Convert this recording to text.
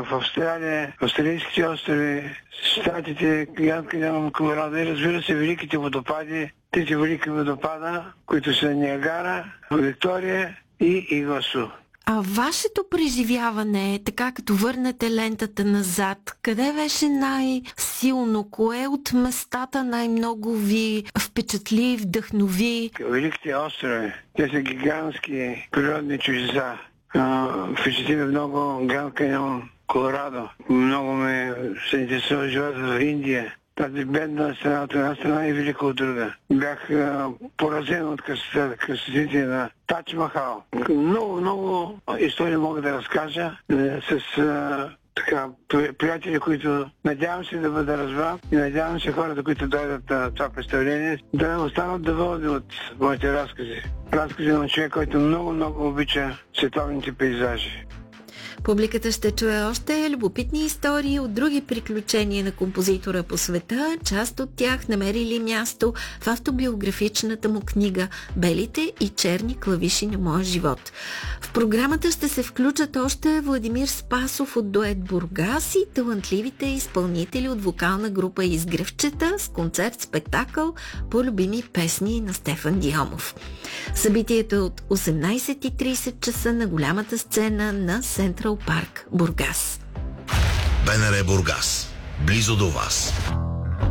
в Австралия, австралийските острови, щатите, Гранд Каньон, Колорадо и разбира се великите водопади, трите велики водопада, които са Ниагара, Виктория и Игосу. А вашето преживяване, така като върнете лентата назад, къде беше най-силно? Кое от местата най-много ви впечатли, вдъхнови? Великите острови, те са гигантски природни чудеса. Впечатли много Гранд Каньон, Колорадо. Много ме се интересува живота в Индия. Тази бедна страна от една страна и велика от друга. Бях поразен от красотите на Тадж Махал. Много истории мога да разкажа с приятели, които надявам се да бъда разбран и надявам се хората, които дойдат на това представление, да останат доволни от моите разкази. Разкази на човек, който много обича световните пейзажи. Публиката ще чуе още любопитни истории от други приключения на композитора по света, част от тях намерили място в автобиографичната му книга «Белите и черни клавиши на моя живот». В програмата ще се включат още Владимир Спасов от дует Бургас и талантливите изпълнители от вокална група Изгревчета с концерт-спектакъл по любими песни на Стефан Диомов. Събитието е от 18:30 часа на голямата сцена на Централ парк Бургас. БНР Бургас. Близо до вас.